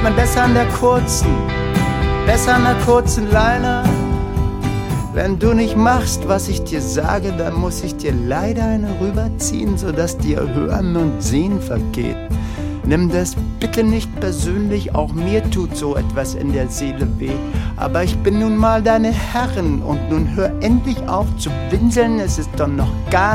man besser an der kurzen Leine. Wenn du nicht machst, was ich dir sage, dann muss ich dir leider eine rüberziehen, sodass dir Hören und Sehen vergeht. Nimm das bitte nicht persönlich, auch mir tut so etwas in der Seele weh. Aber ich bin nun mal deine Herrin und nun hör endlich auf zu winseln, es ist doch noch gar